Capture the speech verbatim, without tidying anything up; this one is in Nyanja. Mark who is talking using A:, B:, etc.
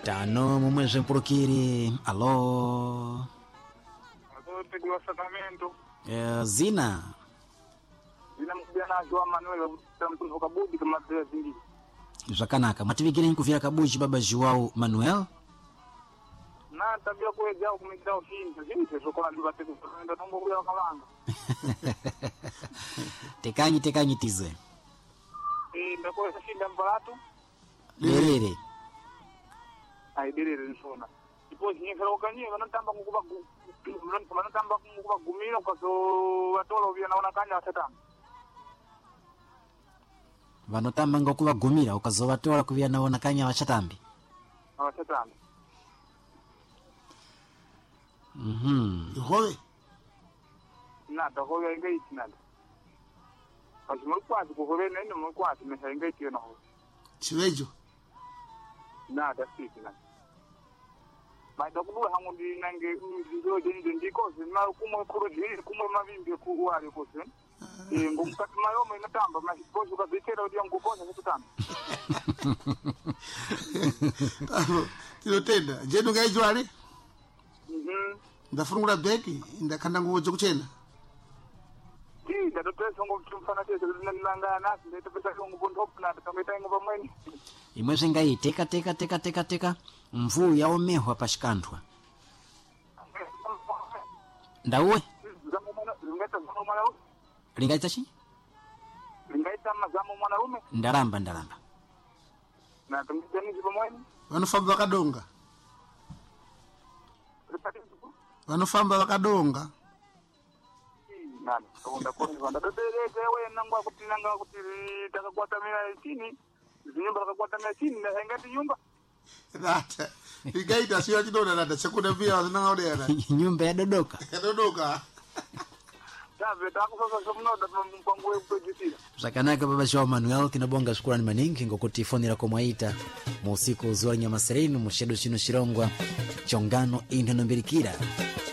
A: tano mumwezi mpurukiri. Alo
B: Pedi wa Sacramento.
A: eh, zina
B: Zina mkubiyana Joao Manuel mtundu kabudi kama vile zingine.
A: zvakanaka mativikire nkuvira kabuchi baba Joao Manuel.
B: Na tabia kuja kumikira ushinda zinte zokola ndibate kufunda tongo kuya kalanga.
A: tekanyi tekanyi tize
B: Eh ndako shinda mbalatu.
A: lerere
B: Ai derere nsona. Ipo zinyekera okanye vanotamba ngukuba vanotamba ngukuba gumira kwazo watolo vya naona kanya satana.
A: vanotamba ngokuvagumira ukazovatola kuvira naona kanya vachatambi.
B: Ah satana.
A: Mhm.
C: Ihove.
B: Nada hoya ingaiti nada. Pachimuri kwasi kuhove nene muri kwasi mesa ingaiti yo naho.
C: Chiwejo.
B: Nada sisi nada. Baada kubuha hangu ndi nange ndizo ndi ndiko zima kumwe kurudi kumwe mavimbi ku wale kose. Eh ngumkati mayoma inatamba mashipozo kabitera odi ngukoza kutamba.
C: Abo, tilotenda. Jenu gaijwale?
B: Mhm.
C: Ndafungula beki, ndakanda nguo zokuchena.
B: Ti da pesa ngo tumfana tete nanga nasi ndete pesa ngo bondop na tameta ngo bamweni.
A: imwe zvingai teka teka teka teka teka mvuu yaomehwa pachikandwa ndauwe
B: Zamu mwana ngata zamu mwana
A: lingaita chi
B: lingaita mazamu mwanarume
A: ndalamba ndalamba
B: na tumjani zibamweni.
C: Vanofamba vakadonga. Vanofamba vakadonga.
B: Nani kaunda koni vanda dodelete we nangwa kuti nanga kuti takakwata mira chini zinyumba takakwata mira chini na ngati nyumba
C: Data. Igaita sio chidona data chakuna pia zinangaodera.
A: nyumba yadodoka
C: Kadodoka.
B: tave takusasa somnoda mpango wekujisira.
A: zvakanaka baba Joao Manuel tinobonga shukurani maningi ngokutifonera komwaita mu usiku uzora nyama serenu mushedo chino chirongwa chongano ino nombirikira